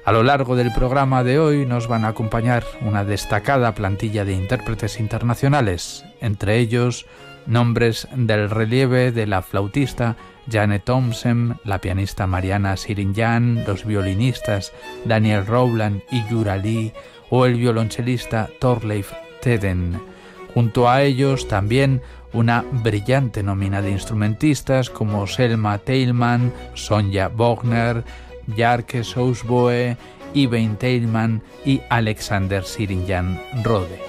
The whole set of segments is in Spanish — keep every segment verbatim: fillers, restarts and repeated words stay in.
A lo largo del programa de hoy nos van a acompañar una destacada plantilla de intérpretes internacionales, entre ellos nombres del relieve de la flautista Janne Thomsen, la pianista Mariana Sirinyan, los violinistas Daniel Rowland y Jura Lee o el violonchelista Thorleif Teden. Junto a ellos también una brillante nómina de instrumentistas como Selma Teilman, Sonja Bogner, Bjarke Sousboe, Ivein Teilman y Alexander Sirinyan Rode.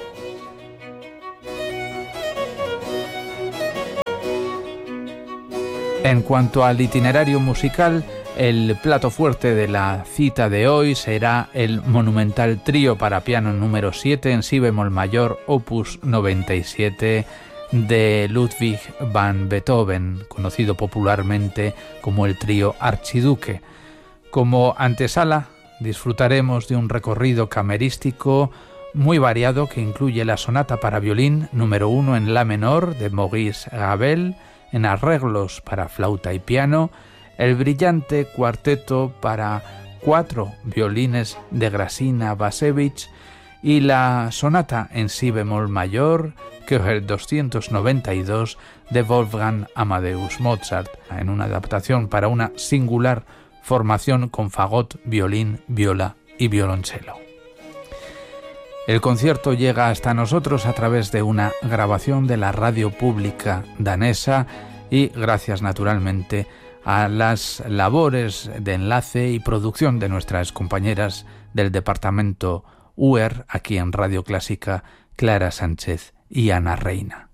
En cuanto al itinerario musical, el plato fuerte de la cita de hoy será el monumental trío para piano número siete en si bemol mayor, opus noventa y siete, de Ludwig van Beethoven, conocido popularmente como el trío Archiduque. Como antesala, disfrutaremos de un recorrido camerístico muy variado que incluye la sonata para violín número uno en la menor de Maurice Ravel, en arreglos para flauta y piano, el brillante cuarteto para cuatro violines de Grasina Basevich y la sonata en si bemol mayor, Köchel doscientos noventa y dos, de Wolfgang Amadeus Mozart, en una adaptación para una singular formación con fagot, violín, viola y violonchelo. El concierto llega hasta nosotros a través de una grabación de la radio pública danesa y gracias naturalmente a las labores de enlace y producción de nuestras compañeras del departamento U E R aquí en Radio Clásica, Clara Sánchez y Ana Reina.